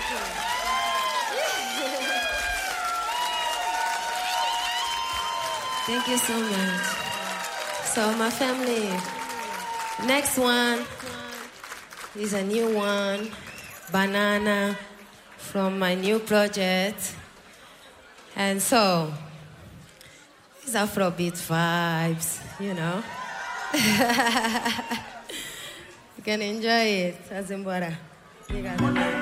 Thank you so much. So my family, next one is a new one, Banana, from my new project. And so, it's Afrobeat vibes, you know. You can enjoy it. Azimbora. You got it.